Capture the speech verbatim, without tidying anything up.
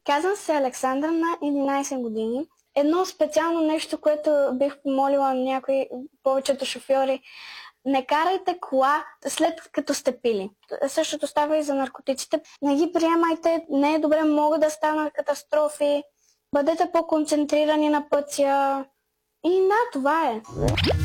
Казвам се Александър, на единайсет години. Едно специално нещо, което бих помолила някои, повечето шофьори: не карайте кола след като сте пили. Същото става и за наркотиците. Не ги приемайте, не е добре, могат да станат катастрофи. Бъдете по-концентрирани на пътя. И да, това е.